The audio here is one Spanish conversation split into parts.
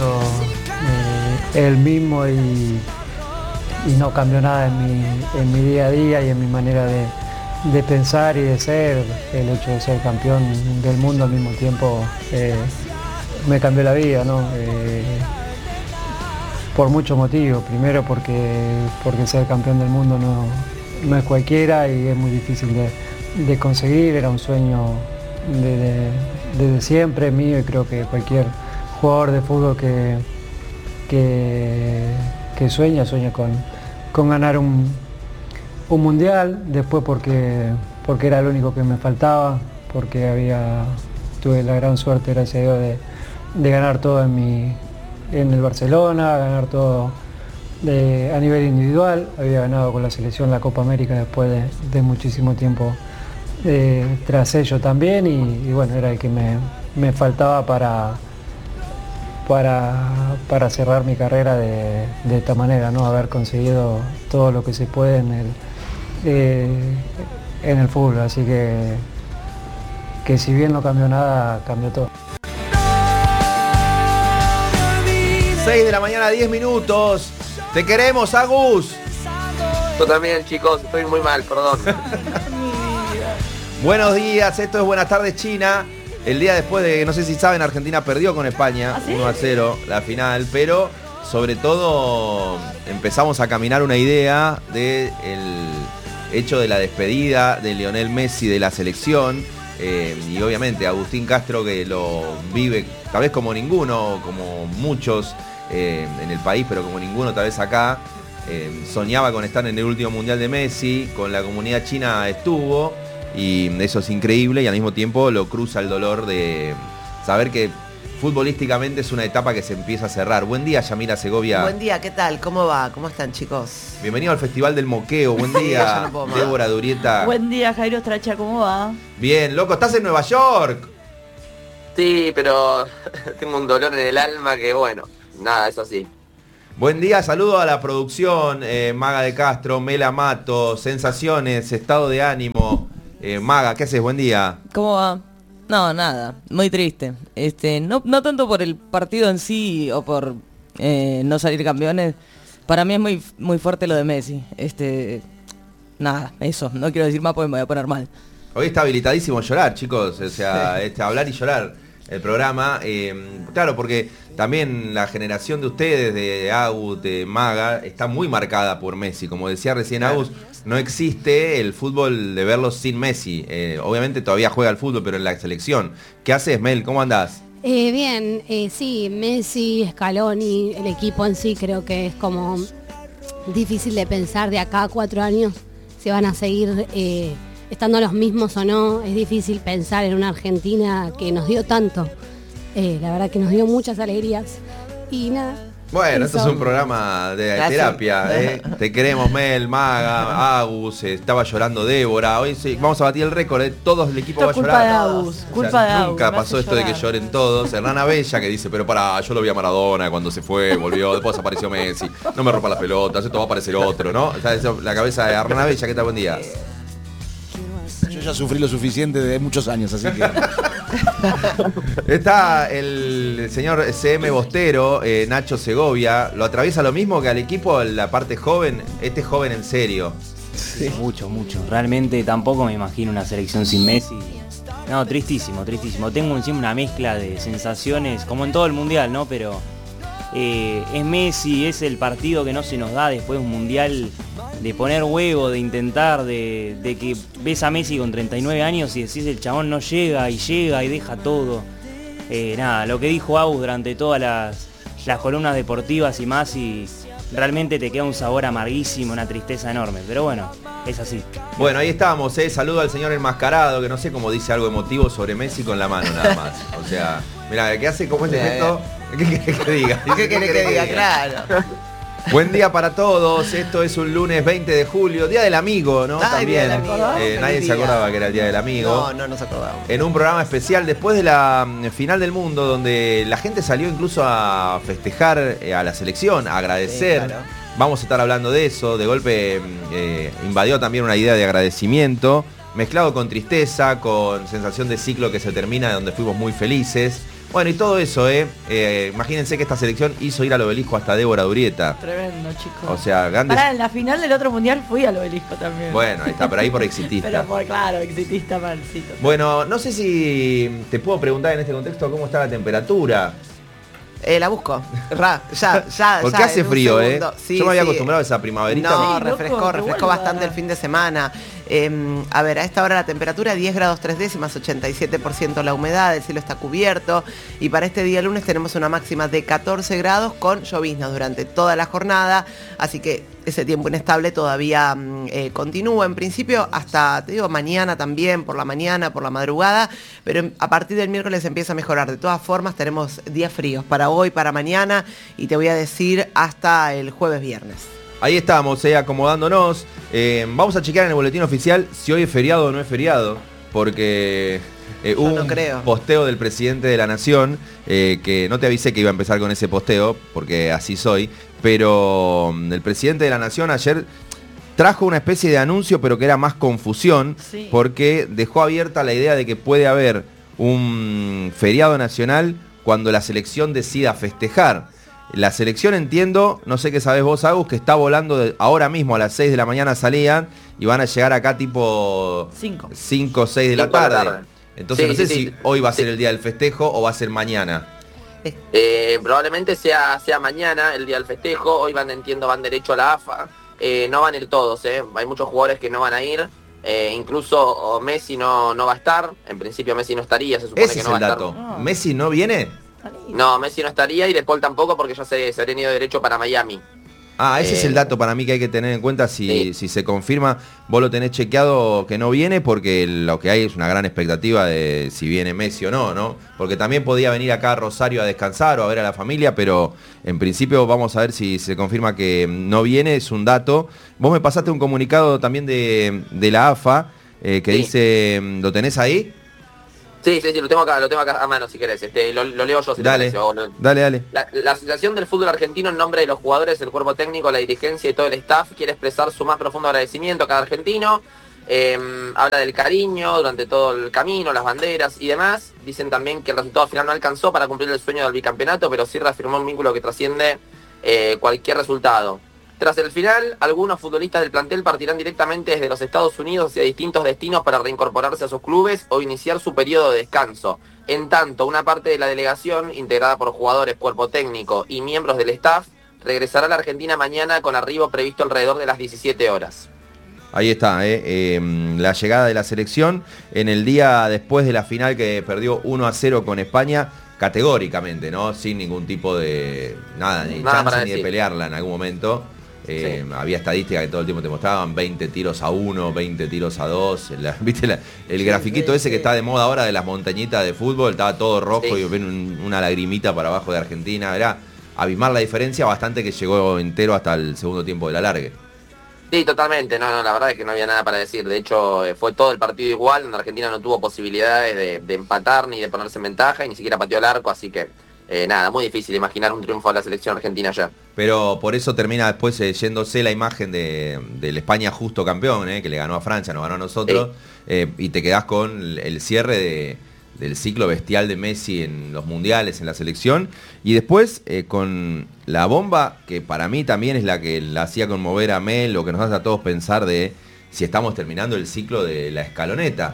siendo el mismo y no cambió nada en mi día a día y en mi manera de pensar y de ser. El hecho de ser campeón del mundo al mismo tiempo me cambió la vida, ¿no? Por muchos motivos. Primero porque ser campeón del mundo no es cualquiera y es muy difícil de conseguir. Era un sueño desde siempre mío y creo que cualquier jugador de fútbol que sueña con ganar un mundial. Después porque era lo único que me faltaba, porque tuve la gran suerte, gracias a Dios, de ganar todo en el Barcelona, ganar todo a nivel individual. Había ganado con la selección la Copa América después de muchísimo tiempo tras ello también y bueno, era el que me faltaba para cerrar mi carrera de esta manera, ¿no? Haber conseguido todo lo que se puede en el fútbol, así que si bien no cambió nada, cambió todo. 6 de la mañana, 10 minutos. Te queremos, Agus. Yo también, chicos, estoy muy mal, perdón. Buenos días, esto es Buenas Tardes China. El día después de, no sé si saben, Argentina perdió con España, ¿sí? 1-0 la final, pero sobre todo empezamos a caminar una idea del hecho de la despedida de Lionel Messi de la selección. Y obviamente Agustín Castro, que lo vive tal vez como ninguno, como muchos en el país, pero como ninguno tal vez acá, soñaba con estar en el último mundial de Messi, con la comunidad china estuvo, y eso es increíble, y al mismo tiempo lo cruza el dolor de saber que futbolísticamente es una etapa que se empieza a cerrar. Buen día, Yamila Segovia. Buen día, ¿qué tal? ¿Cómo va? ¿Cómo están, chicos? Bienvenido al Festival del Moqueo. Buen día, Débora Durieta. Buen día, Jairo Stracha, ¿cómo va? Bien, loco, estás en Nueva York. Sí, pero tengo un dolor en el alma que, bueno, nada, es así. Buen día, saludo a la producción, Maga de Castro, Mela Mato, sensaciones, estado de ánimo. Maga, ¿qué haces? Buen día. ¿Cómo va? No, nada, muy triste. No tanto por el partido en sí o por no salir campeones. Para mí es muy, muy fuerte lo de Messi. Nada, eso, no quiero decir más porque me voy a poner mal. Hoy está habilitadísimo llorar, chicos, o sea, hablar y llorar el programa. Claro, porque también la generación de ustedes, de Agus, de Maga, está muy marcada por Messi. Como decía recién Agus, no existe el fútbol de verlos sin Messi. Obviamente todavía juega el fútbol, pero en la selección. ¿Qué haces, Mel? ¿Cómo andás? Bien, sí, Messi, Scaloni, el equipo en sí creo que es como difícil de pensar de acá a 4 años si van a seguir estando los mismos o no. Es difícil pensar en una Argentina que nos dio tanto. La verdad que nos dio muchas alegrías y nada. Bueno, esto es un programa de terapia. Te queremos, Mel, Maga, Agus, estaba llorando Débora. Hoy sí, vamos a batir el récord, todo el equipo va a llorar. Culpa de Agus, culpa de Agus. Nunca pasó esto de que lloren todos. Hernán Abella que dice, pero pará, yo lo vi a Maradona cuando se fue, volvió, después apareció Messi. No me rompa las pelotas, esto va a aparecer otro, ¿no? O sea, eso, la cabeza de Hernán Abella, ¿qué tal? Buen día. Yo ya sufrí lo suficiente de muchos años, así que... Está el señor CM Bostero, Nacho Segovia. ¿Lo atraviesa lo mismo que al equipo, la parte joven? Este es joven en serio. Sí. Mucho. Realmente tampoco me imagino una selección sin Messi. No, tristísimo. Tengo encima una mezcla de sensaciones, como en todo el mundial, ¿no? Pero es Messi, es el partido que no se nos da después de un mundial, de poner huevo, de intentar, de que ves a Messi con 39 años y decís el chabón no llega y deja todo. Nada, lo que dijo Agus durante todas las columnas deportivas y más, y realmente te queda un sabor amarguísimo, una tristeza enorme, pero bueno, es así. Bueno, ahí estamos, saludo al señor enmascarado, que no sé cómo dice algo emotivo sobre Messi con la mano nada más. O sea, mirá, ¿qué hace? ¿Cómo es el gesto? ¿Qué querés que diga? ¿Qué querés que diga? Claro. Buen día para todos, esto es un lunes 20 de julio, Día del Amigo, ¿no? Ay, también. Día del Amigo. Nadie se acordaba que era el Día del Amigo. No nos acordábamos. En un programa especial después de la final del mundo, donde la gente salió incluso a festejar a la selección, a agradecer. Sí, claro. Vamos a estar hablando de eso. De golpe invadió también una idea de agradecimiento, mezclado con tristeza, con sensación de ciclo que se termina, donde fuimos muy felices. Bueno, y todo eso, imagínense que esta selección hizo ir al Obelisco hasta Débora Durieta. Tremendo, chicos. O sea, grandes... Pará, en la final del otro mundial fui al Obelisco también. Bueno, ahí está, pero ahí por exitista. Pero por, claro, exitista malcito. Bueno, no sé si te puedo preguntar en este contexto cómo está la temperatura. La busco. Ya. Porque hace frío, Sí, yo me había acostumbrado a esa primaverita. No, Sí, refrescó loco, bastante el fin de semana. A ver, a esta hora la temperatura 10 grados 3 décimas, 87% la humedad, el cielo está cubierto. Y para este día lunes tenemos una máxima de 14 grados con lloviznas durante toda la jornada. Así que ese tiempo inestable todavía continúa. En principio hasta, te digo, mañana también, por la mañana, por la madrugada. Pero a partir del miércoles empieza a mejorar. De todas formas tenemos días fríos para hoy, para mañana. Y te voy a decir hasta el jueves, viernes. Ahí estamos, acomodándonos. Vamos a chequear en el boletín oficial si hoy es feriado o no es feriado, porque hubo un posteo del presidente de la Nación, que no te avisé que iba a empezar con ese posteo, porque así soy, pero el presidente de la Nación ayer trajo una especie de anuncio, pero que era más confusión, sí, porque dejó abierta la idea de que puede haber un feriado nacional cuando la selección decida festejar. La selección, entiendo, no sé qué sabés vos, Agus, que está volando ahora mismo a las 6 de la mañana salían y van a llegar acá tipo 5 o 6 de la tarde. Entonces no sé si hoy va a ser el día del festejo o va a ser mañana. Probablemente sea mañana el día del festejo. Hoy entiendo, van derecho a la AFA. No van ir todos, hay muchos jugadores que no van a ir. Incluso Messi no va a estar. En principio Messi no estaría, se supone que no va a estar. Ese es el dato. ¿Messi no viene? No, Messi no estaría y De Paul tampoco porque ya se habrían ido derecho para Miami. Ese es el dato para mí que hay que tener en cuenta si se confirma. Vos lo tenés chequeado que no viene, porque lo que hay es una gran expectativa de si viene Messi o no, porque también podía venir acá a Rosario a descansar o a ver a la familia, pero en principio vamos a ver si se confirma que no viene, es un dato. Vos me pasaste un comunicado también de la AFA que dice, ¿lo tenés ahí? Sí, lo tengo acá a mano si querés. Lo leo yo si dale, te parece. Dale. La Asociación del Fútbol Argentino, en nombre de los jugadores, el cuerpo técnico, la dirigencia y todo el staff, quiere expresar su más profundo agradecimiento a cada argentino. Habla del cariño durante todo el camino, las banderas y demás. Dicen también que el resultado final no alcanzó para cumplir el sueño del bicampeonato, pero sí reafirmó un vínculo que trasciende cualquier resultado. Tras el final, algunos futbolistas del plantel partirán directamente desde los Estados Unidos hacia distintos destinos para reincorporarse a sus clubes o iniciar su periodo de descanso. En tanto, una parte de la delegación, integrada por jugadores, cuerpo técnico y miembros del staff, regresará a la Argentina mañana con arribo previsto alrededor de las 17 horas. Ahí está, la llegada de la selección en el día después de la final que perdió 1-0 con España, categóricamente, ¿no? Sin ningún tipo de ni chance ni de pelearla en algún momento. Había estadísticas que todo el tiempo te mostraban 20 tiros a 1, 20 tiros a 2. ¿Viste el grafiquito ese que está de moda ahora de las montañitas de fútbol? Estaba todo rojo y ven una lagrimita para abajo de Argentina. Era abismar la diferencia, bastante que llegó entero hasta el segundo tiempo de la largue. Sí, totalmente. No, la verdad es que no había nada para decir. De hecho, fue todo el partido igual, donde Argentina no tuvo posibilidades de empatar ni de ponerse en ventaja y ni siquiera pateó el arco, así que muy difícil imaginar un triunfo de la selección argentina ya. Pero por eso termina después yéndose la imagen del España justo campeón, que le ganó a Francia, nos ganó a nosotros, y te quedás con el cierre del ciclo bestial de Messi en los mundiales, en la selección, y después con la bomba, que para mí también es la que la hacía conmover a Mel, lo que nos hace a todos pensar de si estamos terminando el ciclo de la escaloneta,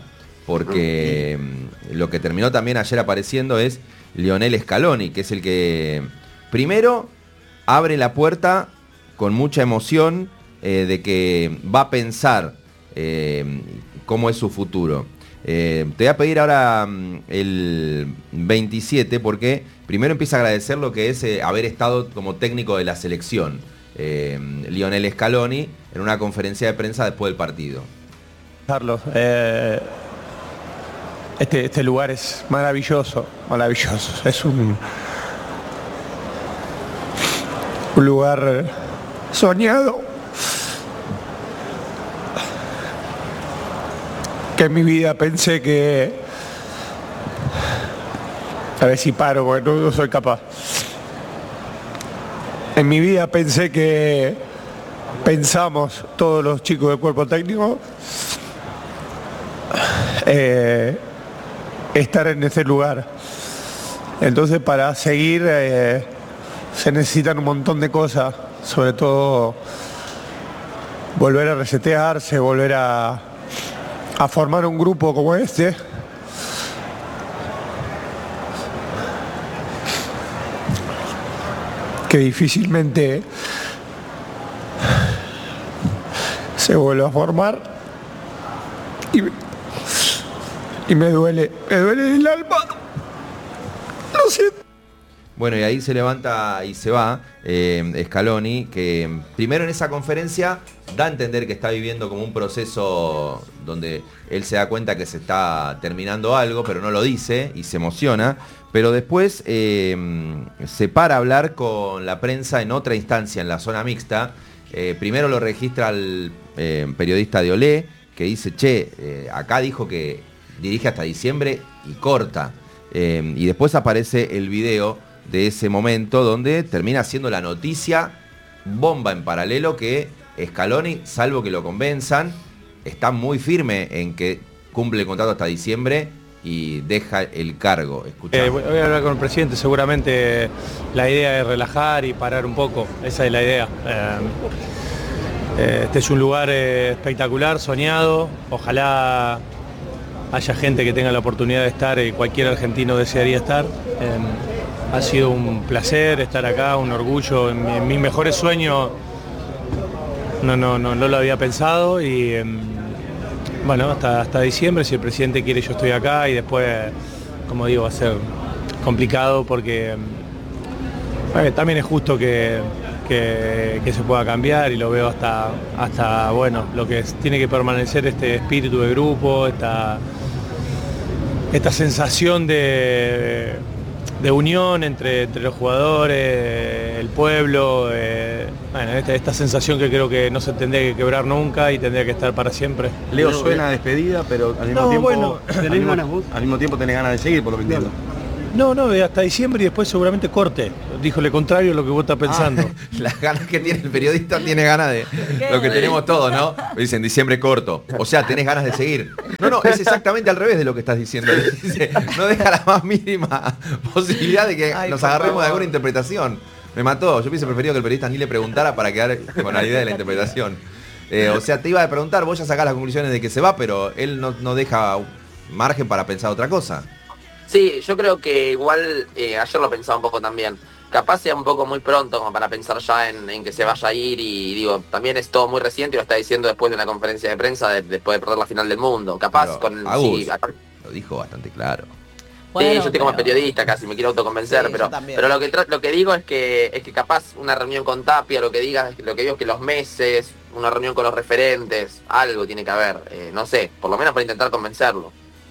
porque lo que terminó también ayer apareciendo es Lionel Scaloni, que es el que primero abre la puerta con mucha emoción de que va a pensar cómo es su futuro. Te voy a pedir ahora el 27, porque primero empieza a agradecer lo que es haber estado como técnico de la selección. Lionel Scaloni en una conferencia de prensa después del partido. Carlos, este lugar es maravilloso. Es un lugar soñado, que en mi vida pensé que... A ver si paro, porque no soy capaz. En mi vida pensamos todos los chicos del cuerpo técnico estar en ese lugar. Entonces para seguir se necesitan un montón de cosas, sobre todo volver a resetearse, volver a formar un grupo como este. Que difícilmente se vuelve a formar y me duele el alma. Lo siento. Bueno, y ahí se levanta y se va Scaloni, que primero en esa conferencia da a entender que está viviendo como un proceso donde él se da cuenta que se está terminando algo, pero no lo dice y se emociona. Pero después se para a hablar con la prensa en otra instancia, en la zona mixta. Primero lo registra el periodista de Olé, que dice, acá dijo que dirige hasta diciembre y corta. Y después aparece el video de ese momento donde termina siendo la noticia bomba en paralelo que Scaloni, salvo que lo convenzan, está muy firme en que cumple el contrato hasta diciembre y deja el cargo. Voy a hablar con el presidente, seguramente la idea es relajar y parar un poco, esa es la idea. Este es un lugar espectacular, soñado, ojalá haya gente que tenga la oportunidad de estar, cualquier argentino desearía estar. Ha sido un placer estar acá, un orgullo, en mis mejores sueños no lo había pensado y bueno, hasta diciembre, si el presidente quiere yo estoy acá y después, como digo, va a ser complicado porque también es justo que se pueda cambiar y lo veo hasta bueno, lo que tiene que permanecer este espíritu de grupo, esta sensación de unión entre los jugadores, el pueblo, bueno, esta sensación que creo que no se tendría que quebrar nunca y tendría que estar para siempre. Leo, suena a despedida, pero al mismo tiempo, bueno, al mismo tiempo tenés ganas de seguir, por lo que entiendo. No, hasta diciembre y después seguramente corte. Dijo lo contrario a lo que vos estás pensando. Las ganas que tiene el periodista tiene ganas de lo que tenemos todos, ¿no? Dicen diciembre corto. O sea, tenés ganas de seguir. No, es exactamente al revés de lo que estás diciendo. Dice, no deja la más mínima posibilidad de que nos agarremos de alguna interpretación. Me mató. Yo hubiese preferido que el periodista ni le preguntara para quedar con la idea de la interpretación. O sea, te iba a preguntar, vos ya sacás las conclusiones de que se va, pero él no deja margen para pensar otra cosa. Sí, yo creo que igual, ayer lo pensaba un poco también, capaz sea un poco muy pronto como para pensar ya en que se vaya a ir y digo, también es todo muy reciente y lo está diciendo después de una conferencia de prensa después de perder la final del mundo, capaz pero, sí, lo dijo bastante claro. Bueno, sí, yo estoy como periodista casi, me quiero autoconvencer, sí, pero lo que digo es que capaz una reunión con Tapia, lo que digo es que los meses, una reunión con los referentes, algo tiene que haber, no sé, por lo menos para intentar convencerlo.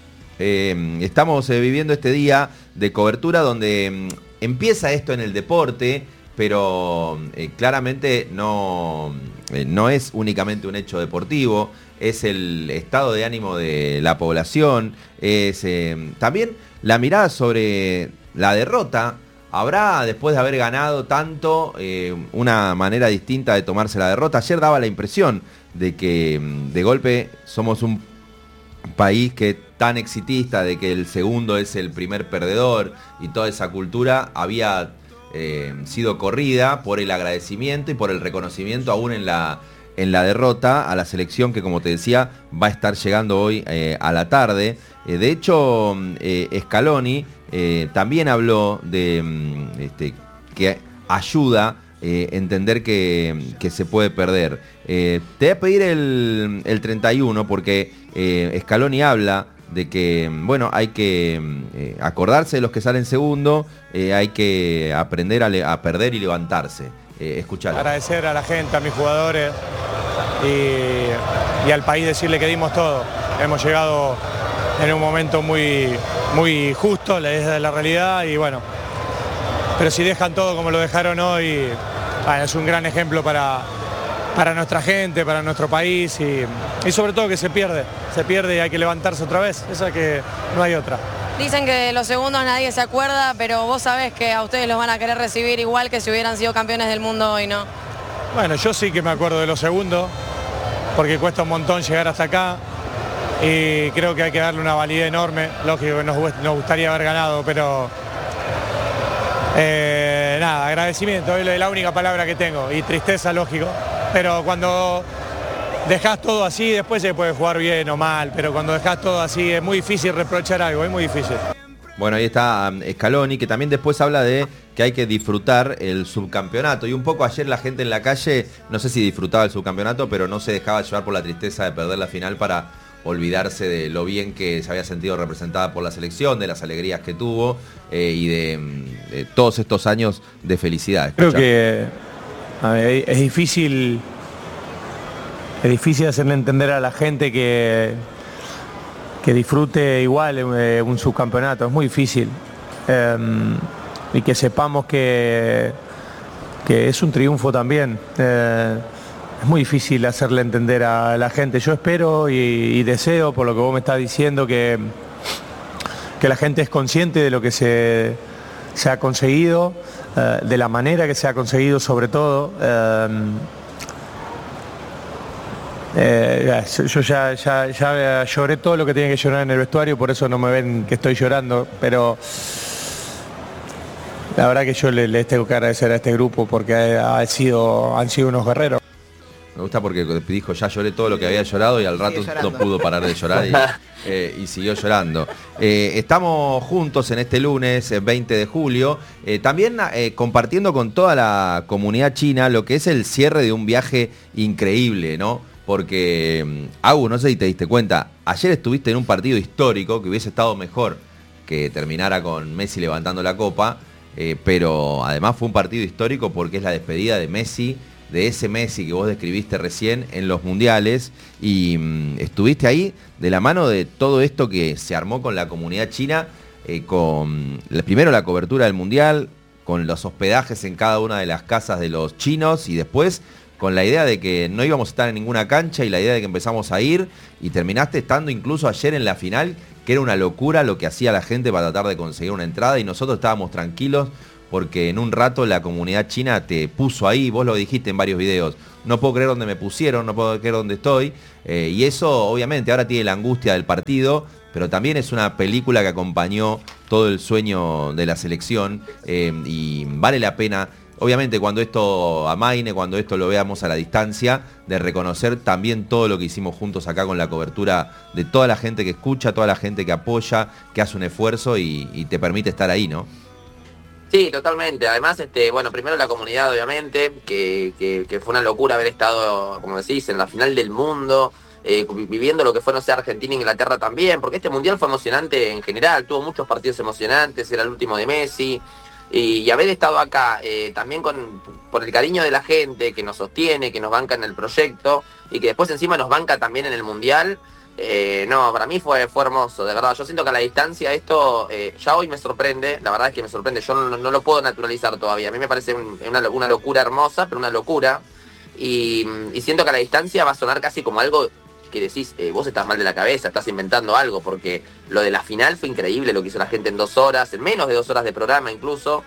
Estamos viviendo este día de cobertura donde empieza esto en el deporte, pero claramente no es únicamente un hecho deportivo, es el estado de ánimo de la población, es también la mirada sobre la derrota. ¿Habrá, después de haber ganado tanto, una manera distinta de tomarse la derrota? Ayer daba la impresión de que de golpe somos un país que tan exitista, de que el segundo es el primer perdedor y toda esa cultura había sido corrida por el agradecimiento y por el reconocimiento aún en la derrota a la selección que, como te decía, va a estar llegando hoy a la tarde. De hecho, Scaloni también habló de que ayuda entender que se puede perder. Te voy a pedir el 31 porque Scaloni habla de que, bueno, hay que acordarse de los que salen segundo, hay que aprender a perder y levantarse. Escuchalo. Agradecer a la gente, a mis jugadores y al país, decirle que dimos todo. Hemos llegado en un momento muy justo, es la realidad, y bueno, pero si dejan todo como lo dejaron hoy, bueno, es un gran ejemplo para nuestra gente, para nuestro país y sobre todo que se pierde y hay que levantarse otra vez, esa que no hay otra. Dicen que de los segundos nadie se acuerda, pero vos sabés que a ustedes los van a querer recibir igual que si hubieran sido campeones del mundo hoy, ¿no? Bueno, yo sí que me acuerdo de los segundos, porque cuesta un montón llegar hasta acá y creo que hay que darle una validez enorme. Lógico que nos gustaría haber ganado, pero Nada, agradecimiento, es la única palabra que tengo, y tristeza, lógico, pero cuando dejás todo así, después se puede jugar bien o mal, pero cuando dejás todo así es muy difícil reprochar algo, es muy difícil. Bueno, ahí está Scaloni, que también después habla de que hay que disfrutar el subcampeonato. Y un poco ayer la gente en la calle, no sé si disfrutaba el subcampeonato, pero no se dejaba llevar por la tristeza de perder la final para olvidarse de lo bien que se había sentido representada por la selección, de las alegrías que tuvo y de todos estos años de felicidad. Creo que es difícil hacerle entender a la gente que disfrute igual un subcampeonato, es muy difícil. Y que sepamos que es un triunfo también. Es muy difícil hacerle entender a la gente. Yo espero y deseo, por lo que vos me estás diciendo, que la gente es consciente de lo que se ha conseguido, de la manera que se ha conseguido sobre todo. Yo ya lloré todo lo que tenía que llorar en el vestuario, por eso no me ven que estoy llorando, pero la verdad que yo les tengo que agradecer a este grupo porque han sido unos guerreros. Me gusta porque dijo, ya lloré todo lo que había llorado y al rato no pudo parar de llorar y siguió llorando. Estamos juntos en este lunes, 20 de julio, también compartiendo con toda la comunidad china lo que es el cierre de un viaje increíble, ¿no? Porque, Agus, no sé si te diste cuenta, ayer estuviste en un partido histórico que hubiese estado mejor que terminara con Messi levantando la copa, pero además fue un partido histórico porque es la despedida de Messi, de ese Messi que vos describiste recién en los mundiales, y estuviste ahí de la mano de todo esto que se armó con la comunidad china, con primero la cobertura del mundial, con los hospedajes en cada una de las casas de los chinos y después con la idea de que no íbamos a estar en ninguna cancha y la idea de que empezamos a ir y terminaste estando incluso ayer en la final, que era una locura lo que hacía la gente para tratar de conseguir una entrada y nosotros estábamos tranquilos porque en un rato la comunidad china te puso ahí, vos lo dijiste en varios videos, no puedo creer dónde me pusieron, no puedo creer dónde estoy, y eso obviamente ahora tiene la angustia del partido, pero también es una película que acompañó todo el sueño de la selección y vale la pena. Obviamente cuando esto amaine, cuando esto lo veamos a la distancia, de reconocer también todo lo que hicimos juntos acá con la cobertura de toda la gente que escucha, toda la gente que apoya, que hace un esfuerzo y te permite estar ahí, ¿no? Sí, totalmente. Además, bueno, primero la comunidad, obviamente, que fue una locura haber estado, como decís, en la final del mundo, viviendo lo que fue, no sé, Argentina e Inglaterra también, porque este mundial fue emocionante en general, tuvo muchos partidos emocionantes, era el último de Messi. Y haber estado acá también por el cariño de la gente que nos sostiene, que nos banca en el proyecto y que después encima nos banca también en el Mundial, no, para mí fue hermoso, de verdad. Yo siento que a la distancia esto ya hoy me sorprende, la verdad es que me sorprende, yo no lo puedo naturalizar todavía. A mí me parece una locura hermosa, pero una locura. Y siento que a la distancia va a sonar casi como algo que decís, vos estás mal de la cabeza, estás inventando algo, porque lo de la final fue increíble, lo que hizo la gente en 2 horas, en menos de 2 horas de programa incluso,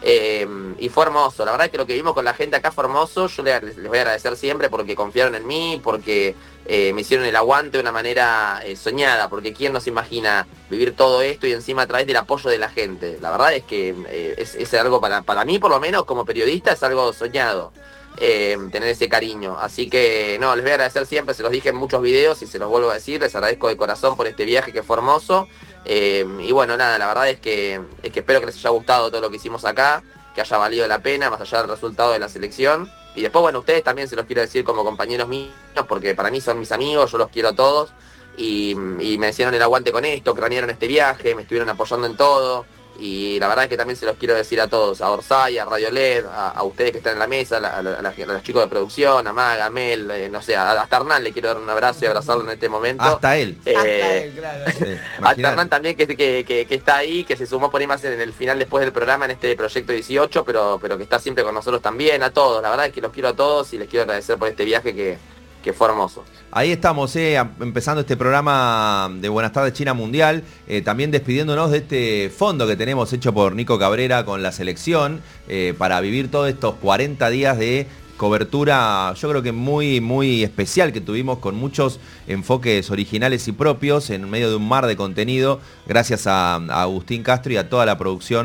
y fue hermoso. La verdad es que lo que vimos con la gente acá fue hermoso. Yo les voy a agradecer siempre porque confiaron en mí, porque me hicieron el aguante de una manera soñada, porque quién nos imagina vivir todo esto y encima a través del apoyo de la gente. La verdad es que es algo para mí, por lo menos como periodista, es algo soñado. Tener ese cariño, así que no, les voy a agradecer siempre, se los dije en muchos videos y se los vuelvo a decir, les agradezco de corazón por este viaje que fue hermoso, y bueno, nada, la verdad es que espero que les haya gustado todo lo que hicimos acá, que haya valido la pena, más allá del resultado de la selección, y después, bueno, ustedes también se los quiero decir como compañeros míos, porque para mí son mis amigos, yo los quiero a todos, y me hicieron el aguante con esto, cranearon este viaje, me estuvieron apoyando en todo. Y la verdad es que también se los quiero decir a todos, a Orsay, a Radio LED, a ustedes que están en la mesa, a los chicos de producción, a Maga, a Mel, no sé, hasta Hernán le quiero dar un abrazo y abrazarlo en este momento. Hasta él. Claro. Hasta Hernán también que está ahí, que se sumó por ahí más en el final después del programa en este proyecto 18, pero que está siempre con nosotros también, a todos. La verdad es que los quiero a todos y les quiero agradecer por este viaje que fue hermoso. Ahí estamos, empezando este programa de Buenas Tardes China Mundial, también despidiéndonos de este fondo que tenemos hecho por Nico Cabrera con la selección, para vivir todos estos 40 días de cobertura, yo creo que muy, muy especial que tuvimos, con muchos enfoques originales y propios en medio de un mar de contenido, gracias a Agustín Castro y a toda la producción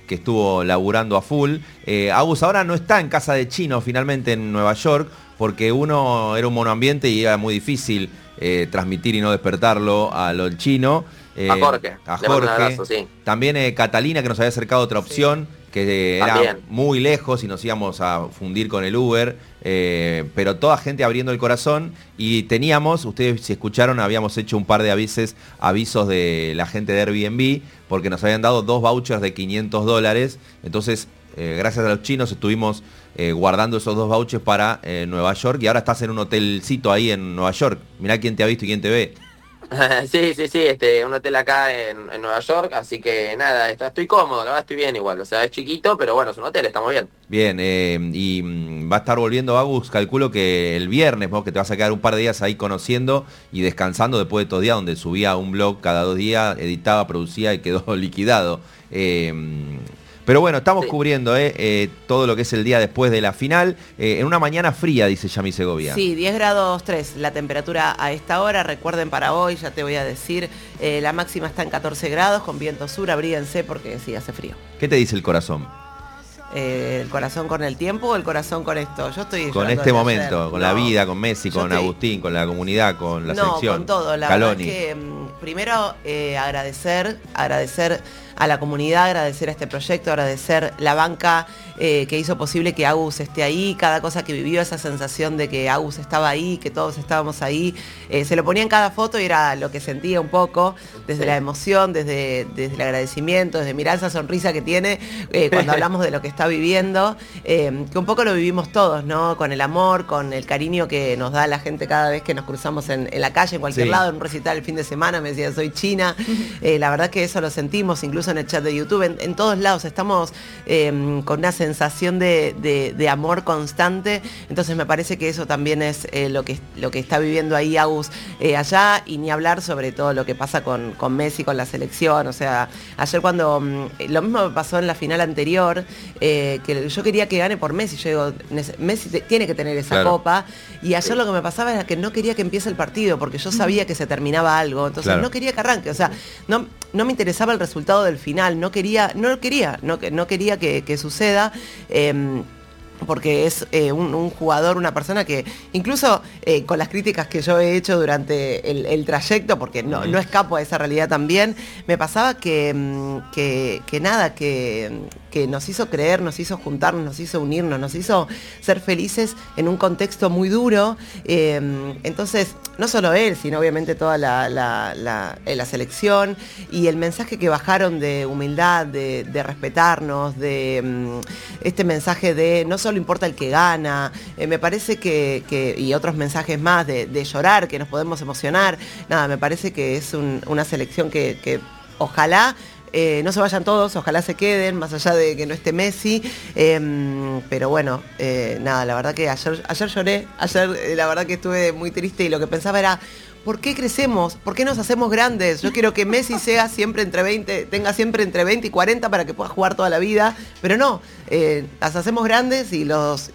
que estuvo laburando a full. Agus ahora no está en casa de Chino finalmente en Nueva York, porque uno era un monoambiente y era muy difícil transmitir y no despertarlo a lo del Chino. A Jorge. A Le mando un Jorge. abrazo, sí. También Catalina, que nos había acercado otra opción, que era También. muy lejos y nos íbamos a fundir con el Uber, pero toda gente abriendo el corazón. Y teníamos, ustedes si escucharon, habíamos hecho un par de avisos de la gente de Airbnb, porque nos habían dado 2 vouchers de $500. Entonces, gracias a los chinos estuvimos guardando esos 2 vouchers para Nueva York, y ahora estás en un hotelcito ahí en Nueva York. Mirá quién te ha visto y quién te ve. Sí, un hotel acá en Nueva York, así que nada, estoy cómodo, la verdad estoy bien igual, o sea, es chiquito, pero bueno, es un hotel, estamos bien. Bien, y va a estar volviendo Agus, calculo que el viernes, vos que te vas a quedar un par de días ahí conociendo y descansando después de todo día, donde subía un blog cada 2 días, editaba, producía y quedó liquidado. Pero bueno, estamos cubriendo todo lo que es el día después de la final, en una mañana fría, dice Yami Segovia. Sí, 10 grados 3 la temperatura a esta hora. Recuerden para hoy, ya te voy a decir, la máxima está en 14 grados con viento sur, abríguense porque sí, hace frío. ¿Qué te dice el corazón? ¿El corazón con el tiempo o el corazón con esto? Yo estoy con este momento, con la vida, con Messi, con Agustín, con la comunidad, con la selección. Con todo, la Scaloni. verdad es que primero agradecer a la comunidad, agradecer a este proyecto, agradecer la banca que hizo posible que Agus esté ahí, cada cosa que vivió, esa sensación de que Agus estaba ahí, que todos estábamos ahí, se lo ponía en cada foto y era lo que sentía un poco, desde la emoción, desde el agradecimiento, desde mirar esa sonrisa que tiene cuando hablamos de lo que está viviendo, que un poco lo vivimos todos, ¿no? Con el amor, con el cariño que nos da la gente cada vez que nos cruzamos en la calle, en cualquier lado, en un recital el fin de semana, me decía, soy China, la verdad que eso lo sentimos, incluso en el chat de YouTube, en todos lados, estamos con una sensación de amor constante, entonces me parece que eso también es lo que está viviendo ahí Agus allá, y ni hablar sobre todo lo que pasa con Messi, con la selección, o sea, ayer cuando, lo mismo me pasó en la final anterior, que yo quería que gane por Messi, yo digo, Messi tiene que tener esa copa, y ayer lo que me pasaba era que no quería que empiece el partido, porque yo sabía que se terminaba algo, entonces no quería que arranque, o sea, no me interesaba el resultado del final, no quería que suceda, porque es un jugador, una persona que incluso con las críticas que yo he hecho durante el trayecto, porque no escapo a esa realidad también, me pasaba que nos hizo creer, nos hizo juntarnos, nos hizo unirnos, nos hizo ser felices en un contexto muy duro. Entonces, no solo él, sino obviamente toda la selección, y el mensaje que bajaron de humildad, de respetarnos, de este mensaje de no solo importa el que gana, me parece que y otros mensajes más de llorar, que nos podemos emocionar, nada, me parece que es una selección que ojalá no se vayan todos, ojalá se queden, más allá de que no esté Messi, pero bueno, nada, la verdad que ayer lloré, la verdad que estuve muy triste, y lo que pensaba era, ¿por qué crecemos? ¿Por qué nos hacemos grandes? Yo quiero que Messi tenga siempre entre 20 y 40 para que pueda jugar toda la vida, pero no, las hacemos grandes y los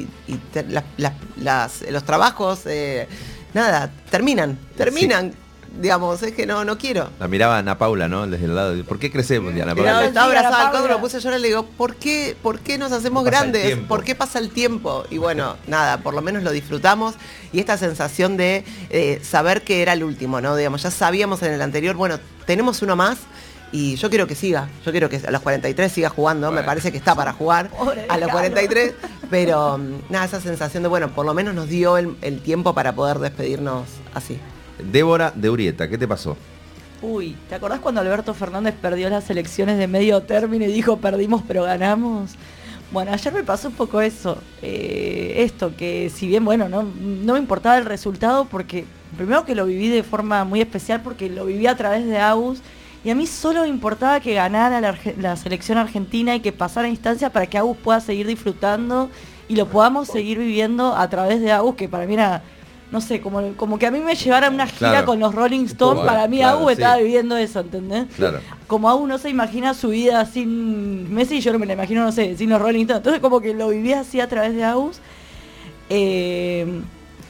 trabajos, nada, terminan. Sí. Digamos, es que no quiero. La miraba Ana Paula, ¿no? Desde el lado. ¿Por qué crecemos, Ana Paula? Estaba abrazada al codo, lo puse a llorar y le digo, ¿por qué nos hacemos grandes? ¿Por qué pasa el tiempo? Y bueno, nada, por lo menos lo disfrutamos. Y esta sensación de saber que era el último, ¿no? Digamos, ya sabíamos en el anterior, bueno, tenemos uno más. Y yo quiero que siga, yo quiero que a los 43 siga jugando, bueno, me parece que está para jugar a los 43, pero nada, esa sensación de, bueno, por lo menos nos dio el tiempo para poder despedirnos así. Débora de Urieta, ¿qué te pasó? Uy, ¿te acordás cuando Alberto Fernández perdió las elecciones de medio término y dijo perdimos pero ganamos? Bueno, ayer me pasó un poco eso, esto, que si bien, bueno, no me importaba el resultado, porque primero que lo viví de forma muy especial, porque lo viví a través de Agus, y a mí solo me importaba que ganara la selección argentina y que pasara instancia para que Agus pueda seguir disfrutando y lo podamos seguir viviendo a través de Agus, que para mí era, no sé, como que a mí me llevara una gira con los Rolling Stones, para mí Agus estaba viviendo eso, ¿entendés? Claro. Como Agus no se imagina su vida sin Messi, yo no me la imagino, no sé, sin los Rolling Stones, entonces como que lo viví así a través de Agus.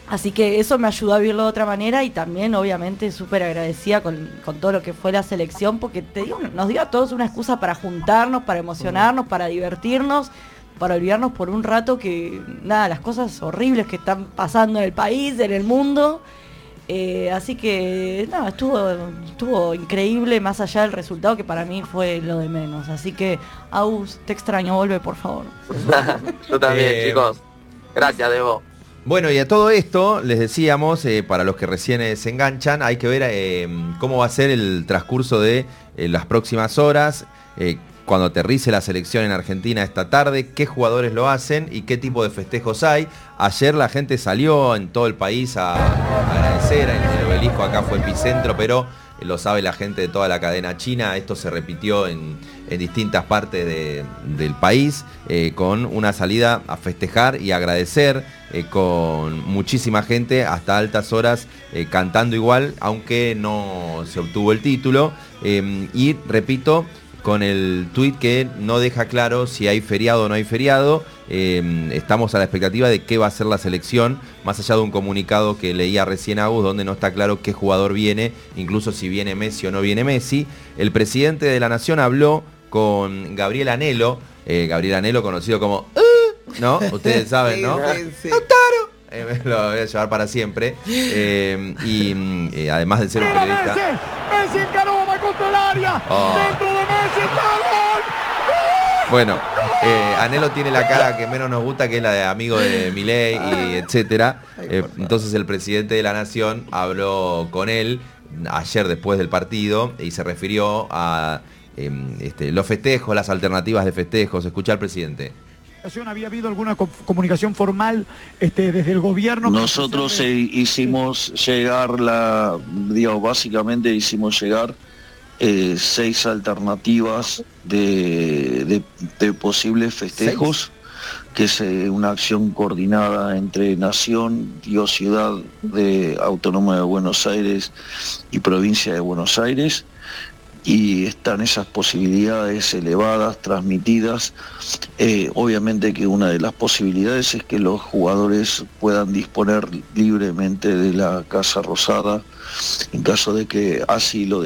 Así que eso me ayudó a vivirlo de otra manera y también obviamente súper agradecida con todo lo que fue la selección, porque te digo, nos dio a todos una excusa para juntarnos, para emocionarnos, para divertirnos, para olvidarnos por un rato que, nada, las cosas horribles que están pasando en el país, en el mundo. Así que, nada, estuvo increíble, más allá del resultado, que para mí fue lo de menos. Así que, Aus, te extraño, vuelve, por favor. Yo también, chicos. Gracias, Debo. Bueno, y a todo esto, les decíamos, para los que recién se enganchan, hay que ver cómo va a ser el transcurso de las próximas horas, cuando aterrice la selección en Argentina esta tarde, qué jugadores lo hacen y qué tipo de festejos hay. Ayer la gente salió en todo el país a agradecer, el obelisco acá fue epicentro, pero lo sabe la gente de toda la cadena china, esto se repitió en distintas partes del país, con una salida a festejar y agradecer, con muchísima gente hasta altas horas cantando igual, aunque no se obtuvo el título, y repito, con el tuit que no deja claro si hay feriado o no hay feriado. Estamos a la expectativa de qué va a ser la selección, más allá de un comunicado que leía recién Agus, donde no está claro qué jugador viene, incluso si viene Messi o no viene Messi. El presidente de la Nación habló con Gabriel Anhelo, conocido como ¿no? Ustedes saben, ¿no? Sí. Lo voy a llevar para siempre. Y además de ser un periodista... Messi encaró, va contra el área. Dentro de Messi está gol. Bueno, Anhelo tiene la cara que menos nos gusta, que es la de amigo de Milei, y etcétera. Entonces el presidente de la Nación habló con él ayer después del partido y se refirió a los festejos, las alternativas de festejos. Escucha al presidente. ¿Había habido alguna comunicación formal desde el gobierno? Nosotros hicimos llegar básicamente hicimos llegar 6 alternativas de posibles festejos, que es una acción coordinada entre Nación y Ciudad Autónoma de Buenos Aires y Provincia de Buenos Aires. Y están esas posibilidades elevadas, transmitidas. Obviamente que una de las posibilidades es que los jugadores puedan disponer libremente de la Casa Rosada, en caso de que así lo